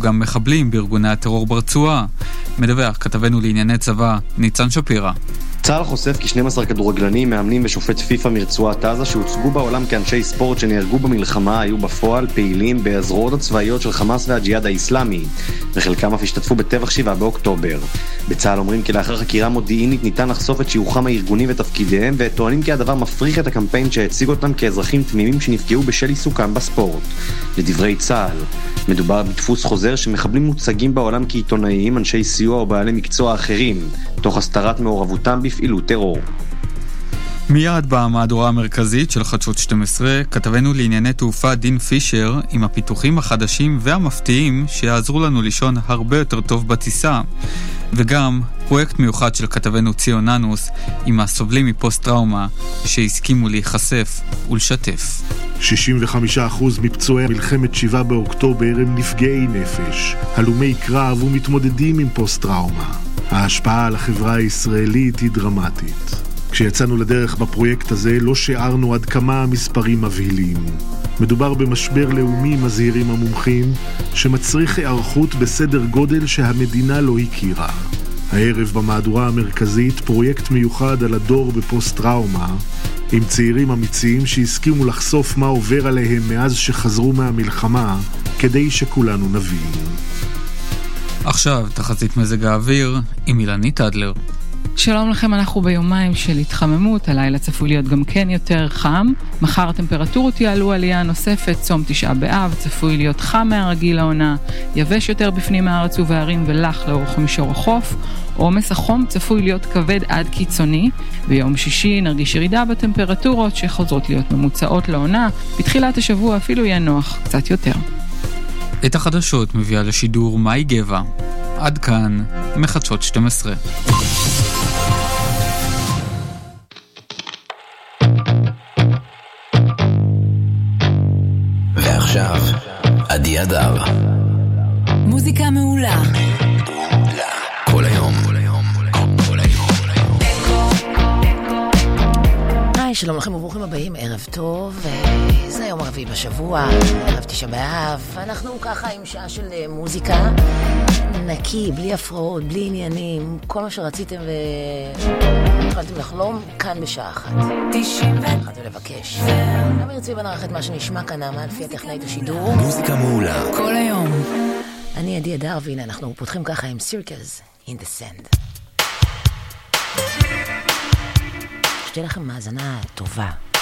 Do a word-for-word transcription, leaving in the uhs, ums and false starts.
גם מחבלים בארגוני הטרור ברצועה. מדווח כתבנו לענייני צבא, ניצן שפירא. צה"ל חושף כי שנים עשר כדורגלנים, מאמנים ושופט פיפה מרצועת עזה שהוצגו בעולם כאנשי ספורט שנהרגו במלחמה היו בפועל פעילים בהזרועות הצבאיות של חמאס והג'יהאד האסלאמי, וחלקם אף השתתפו בטבח שבעה באוקטובר. בצה"ל אומרים כי לאחר חקירה מודיעינית ניתן לחשוף את שיוכם הארגוני ותפקידיהם, וטוענים כי הדבר מפריך את הקמפיין שהציג אותם כאזרחים תמימים שנפגעו בשל עיסוקם בספורט. לדברי צה"ל, מדובר בדפוס חוזר שמחבלים מוצגים בעולם כעיתונאים, אנשי סיוע או בעלי מקצוע אחרים, תוך הסתרת מעורבותם בפעילות טרור. מיד במהדורה המרכזית של חדשות שתים עשרה כתבנו לענייני תעופה דין פישר עם הפיתוחים החדשים והמפתיעים שיעזרו לנו לישון הרבה יותר טוב בטיסה, וגם פרויקט מיוחד של כתבנו ציוננוס עם הסובלים מפוסט-טראומה שהסכימו להיחשף ולשתף. שישים וחמישה אחוז מפצועי מלחמת שבעה באוקטובר הם נפגעי נפש, הלומי קרב ומתמודדים עם פוסט-טראומה. ההשפעה על החברה הישראלית היא דרמטית. כשיצאנו לדרך בפרויקט הזה לא שיערנו עד כמה המספרים מבהילים. מדובר במשבר לאומי, מזהירים המומחים, שמצריך היערכות בסדר גודל שהמדינה לא הכירה. הערב במהדורה המרכזית פרויקט מיוחד על הדור בפוסט-טראומה, עם צעירים אמיצים שהסכימו לחשוף מה עובר עליהם מאז שחזרו מהמלחמה, כדי שכולנו נבין. עכשיו תחזית מזג האוויר עם אילנית אדלר. שלום לכם, אנחנו ביומיים של התחממות, הלילה צפוי להיות גם כן יותר חם. מחר הטמפרטורות יעלו עלייה נוספת, צום תשעה באב, צפוי להיות חם מהרגיל לעונה, יבש יותר בפנים הארץ ובערים ולח לאורך מישור החוף. עומס החום צפוי להיות כבד עד קיצוני. ביום שישי נרגיש ירידה בטמפרטורות שחוזרות להיות ממוצעות לעונה, בתחילת השבוע אפילו יהיה נוח קצת יותר. את החדשות מביאה לשידור מאי גבע. עד כאן מחדשות שתים עשרה. ועכשיו, עדי אדר. מוזיקה מעולה. כל היום. כל היום. היי, שלום לכם וברוכים הבאים, ערב טוב. זה היום הרביעי בשבוע, ערב תשעה באב. אנחנו ככה עם שעה של מוזיקה נקי, בלי הפרעות, בלי עניינים, כל מה שרציתם ויכולתם לחלום כאן בשעה אחת. אחת ולבקש. גם ירצוי בנערך את מה שנשמע כאן, נעמה לפי הטכנאית השידור. מוזיקה מעולה. כל היום. אני עדי אדר, והנה אנחנו פותחים ככה עם Circles in the Sand. שתהיה לכם מאזנה טובה.